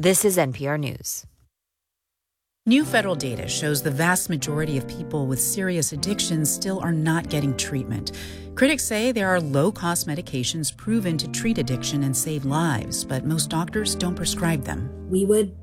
This is NPR News. New federal data shows the vast majority of people with serious addictions still are not getting treatment. Critics say there are low-cost medications proven to treat addiction and save lives, but most doctors don't prescribe them. We would